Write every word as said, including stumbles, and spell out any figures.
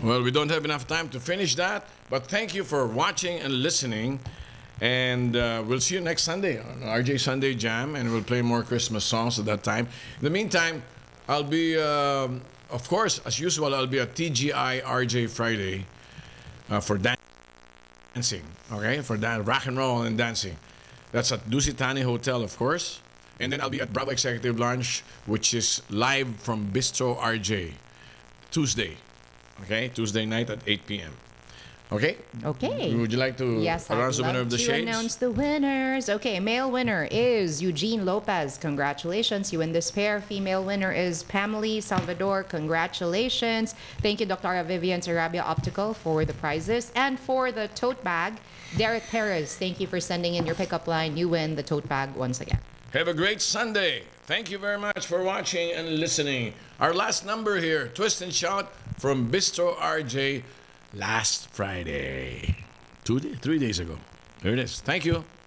Well, we don't have enough time to finish that, but thank you for watching and listening. And uh, we'll see you next Sunday on R J Sunday Jam, and we'll play more Christmas songs at that time. In the meantime, I'll be, um, of course, as usual, I'll be at T G I R J Friday uh, for dancing, okay? For that rock and roll and dancing. That's at Dusitani Hotel, of course. And then I'll be at Bravo Executive Lounge, which is live from Bistro R J, Tuesday. Okay, Tuesday night at eight p.m. Okay? Okay. Would you like to Yes, I'd announce the winner love of the to shades? announce the winners. Okay, male winner is Eugene Lopez. Congratulations, you win this pair. Female winner is Pamela Salvador. Congratulations. Thank you, Doctor Vivian Sarabia Optical, for the prizes. And for the tote bag, Derek Perez, thank you for sending in your pickup line. You win the tote bag once again. Have a great Sunday. Thank you very much for watching and listening. Our last number here, Twist and Shout from Bistro R J last Friday. Two, day, three days ago. There it is. Thank you.